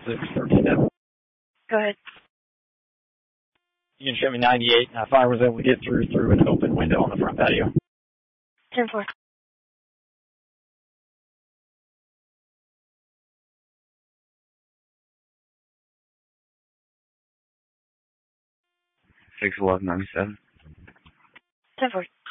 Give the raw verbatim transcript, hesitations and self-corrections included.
six thirty-seven. Go ahead. You can show me ninety-eight. Uh, fire was able to get through through an open window on the front patio. ten four. six eleven ninety-seven. ten four.